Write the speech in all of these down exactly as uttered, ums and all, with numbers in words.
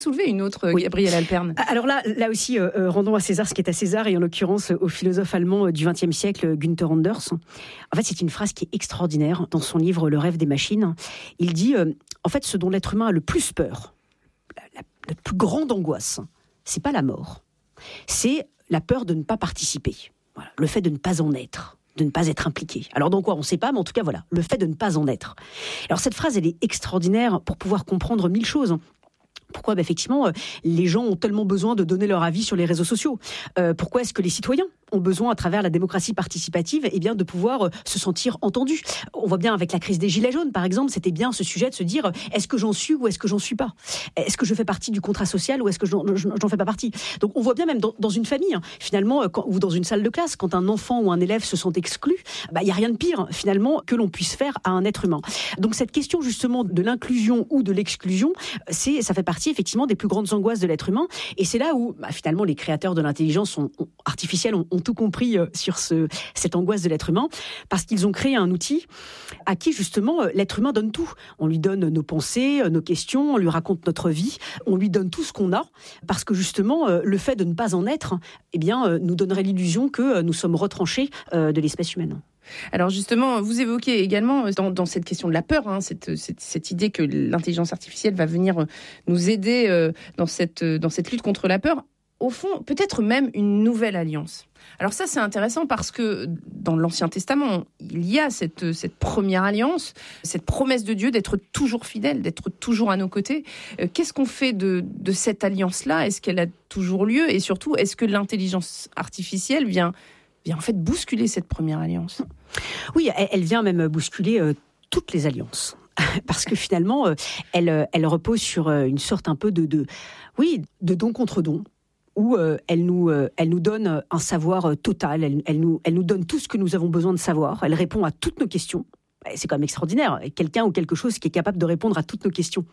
soulever une autre, oui. Gabrielle Alpern. Alors là, là aussi, euh, rendons à César ce qui est à César, et en l'occurrence au philosophe allemand du vingtième siècle, Günther Anders. En fait, c'est une phrase qui est extraordinaire. Dans son livre « Le rêve des machines », il dit euh, en fait, ce dont l'être humain a le plus peur, la, la, la plus grande angoisse, c'est pas la mort, c'est la peur de ne pas participer. Voilà, le fait de ne pas en être, de ne pas être impliqué. Alors dans quoi, on ne sait pas, mais en tout cas, voilà, le fait de ne pas en être. Alors cette phrase, elle est extraordinaire pour pouvoir comprendre mille choses. Pourquoi bah, effectivement, euh, les gens ont tellement besoin de donner leur avis sur les réseaux sociaux. Euh, pourquoi est-ce que les citoyens ont besoin, à travers la démocratie participative, eh bien, de pouvoir euh, se sentir entendus. On voit bien avec la crise des Gilets jaunes, par exemple, c'était bien ce sujet de se dire, est-ce que j'en suis ou est-ce que j'en suis pas ? Est-ce que je fais partie du contrat social ou est-ce que j'en, j'en fais pas partie ? Donc on voit bien même dans, dans une famille, hein, finalement, quand, ou dans une salle de classe, quand un enfant ou un élève se sent exclu, bah, il n'y a rien de pire, finalement, que l'on puisse faire à un être humain. Donc cette question, justement, de l'inclusion ou de l'exclusion, c'est, ça fait partie, effectivement, des plus grandes angoisses de l'être humain. Et c'est là où, bah, finalement, les créateurs de l'intelligence ont, ont, artificielle ont, ont tout compris sur ce, cette angoisse de l'être humain, parce qu'ils ont créé un outil à qui, justement, l'être humain donne tout. On lui donne nos pensées, nos questions, on lui raconte notre vie, on lui donne tout ce qu'on a, parce que, justement, le fait de ne pas en être, eh bien, nous donnerait l'illusion que nous sommes retranchés de l'espèce humaine. Alors justement, vous évoquez également dans, dans cette question de la peur, hein, cette, cette, cette idée que l'intelligence artificielle va venir nous aider euh, dans, cette, dans cette lutte contre la peur. Au fond, peut-être même une nouvelle alliance. Alors ça, c'est intéressant parce que dans l'Ancien Testament, il y a cette, cette première alliance, cette promesse de Dieu d'être toujours fidèle, d'être toujours à nos côtés. Euh, qu'est-ce qu'on fait de, de cette alliance-là ? Est-ce qu'elle a toujours lieu ? Et surtout, est-ce que l'intelligence artificielle vient, vient en fait bousculer cette première alliance ? Oui, elle, elle vient même bousculer euh, toutes les alliances. Parce que finalement, euh, elle, elle repose sur euh, une sorte un peu de, de, oui, de don contre don, où euh, elle, nous, euh, elle nous donne un savoir euh, total, elle, elle, nous, elle nous donne tout ce que nous avons besoin de savoir, elle répond à toutes nos questions. C'est quand même extraordinaire, quelqu'un ou quelque chose qui est capable de répondre à toutes nos questions.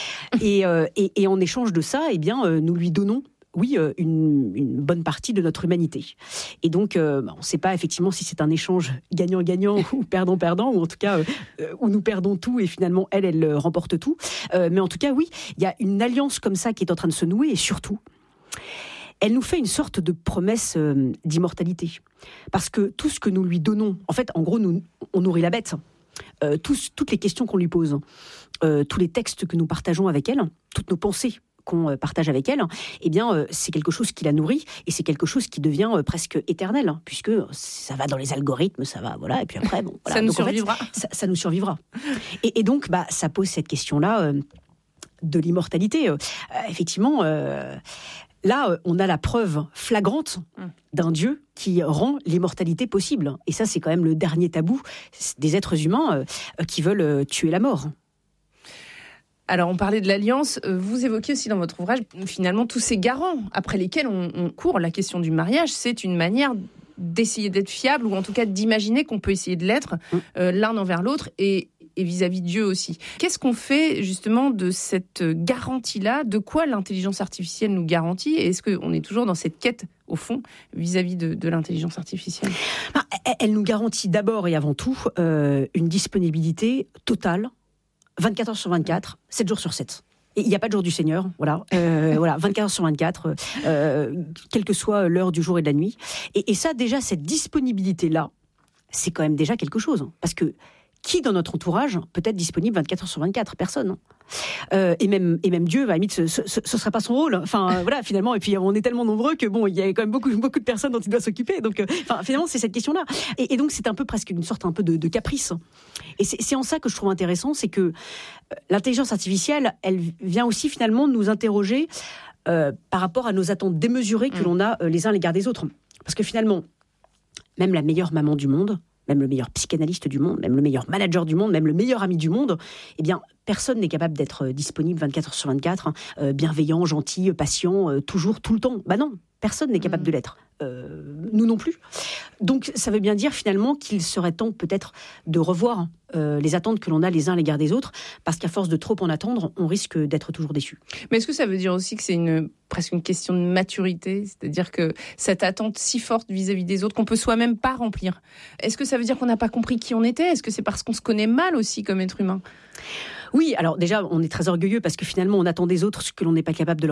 Et, euh, et, et en échange de ça, eh bien, euh, nous lui donnons oui, euh, une, une bonne partie de notre humanité. Et donc, euh, on ne sait pas effectivement si c'est un échange gagnant-gagnant ou perdant-perdant, ou en tout cas, euh, où nous perdons tout et finalement, elle, elle remporte tout. Euh, mais en tout cas, oui, il y a une alliance comme ça qui est en train de se nouer, et surtout, elle nous fait une sorte de promesse euh, d'immortalité. Parce que tout ce que nous lui donnons, en fait, en gros, nous, on nourrit la bête. Euh, tous, toutes les questions qu'on lui pose, euh, tous les textes que nous partageons avec elle, toutes nos pensées qu'on partage avec elle, eh bien, euh, c'est quelque chose qui la nourrit et c'est quelque chose qui devient euh, presque éternel, hein, puisque ça va dans les algorithmes, ça va, voilà, et puis après, bon, voilà. ça nous donc, survivra. En fait, ça, ça nous survivra. Et, et donc, bah, ça pose cette question-là euh, de l'immortalité. Euh, effectivement, euh, là, on a la preuve flagrante d'un Dieu qui rend l'immortalité possible. Et ça, c'est quand même le dernier tabou des êtres humains euh, qui veulent euh, tuer la mort. Alors, on parlait de l'alliance. Vous évoquez aussi dans votre ouvrage, finalement, tous ces garants après lesquels on, on court. La question du mariage, c'est une manière d'essayer d'être fiable, ou en tout cas d'imaginer qu'on peut essayer de l'être euh, l'un envers l'autre et, et vis-à-vis de Dieu aussi. Qu'est-ce qu'on fait justement de cette garantie-là ? De quoi l'intelligence artificielle nous garantit ? Et est-ce qu'on est toujours dans cette quête, au fond, vis-à-vis de, de l'intelligence artificielle ? Elle nous garantit d'abord et avant tout euh, une disponibilité totale, vingt-quatre heures sur vingt-quatre, sept jours sur sept. Et il n'y a pas de jour du Seigneur, voilà, euh, voilà, vingt-quatre heures sur vingt-quatre, euh, quelle que soit l'heure du jour et de la nuit. Et, et ça, déjà, cette disponibilité-là, c'est quand même déjà quelque chose. Parce que qui dans notre entourage peut être disponible vingt-quatre heures sur vingt-quatre ? Personne. Euh, et même et même Dieu, à la limite, ce, ce, ce serait pas son rôle. Enfin, voilà, finalement. Et puis on est tellement nombreux que bon, il y a quand même beaucoup beaucoup de personnes dont il doit s'occuper. Donc, euh, enfin, finalement, c'est cette question-là. Et, et donc, c'est un peu presque une sorte un peu de, de caprice. Et c'est, c'est en ça que je trouve intéressant, c'est que l'intelligence artificielle, elle vient aussi finalement nous interroger euh, par rapport à nos attentes démesurées que mmh. l'on a euh, les uns à l'égard des autres. Parce que finalement, même la meilleure maman du monde, même le meilleur psychanalyste du monde, même le meilleur manager du monde, même le meilleur ami du monde, eh bien, personne n'est capable d'être disponible vingt-quatre heures sur vingt-quatre, hein, euh, bienveillant, gentil, patient, euh, toujours, tout le temps. Bah non, personne n'est capable mmh. de l'être. Euh, nous non plus. Donc, ça veut bien dire finalement qu'il serait temps peut-être de revoir euh, les attentes que l'on a les uns à l'égard des autres, parce qu'à force de trop en attendre, on risque d'être toujours déçus. Mais est-ce que ça veut dire aussi que c'est une, presque une question de maturité ? C'est-à-dire que cette attente si forte vis-à-vis des autres qu'on peut soi-même pas remplir. Est-ce que ça veut dire qu'on n'a pas compris qui on était ? Est-ce que c'est parce qu'on se connaît mal aussi comme être humain ? Oui, alors déjà, on est très orgueilleux parce que finalement, on attend des autres ce que l'on n'est pas capable de leur